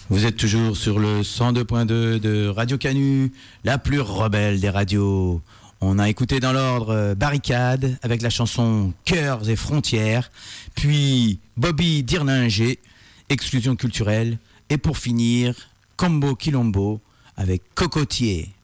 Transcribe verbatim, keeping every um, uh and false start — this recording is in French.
Vous êtes toujours sur le cent deux point deux de Radio Canu, la plus rebelle des radios. On a écouté dans l'ordre Barricade avec la chanson Cœurs et Frontières, puis Bobby Dirninger, Exclusion culturelle, et pour finir, Combo Quilombo avec Cocotier.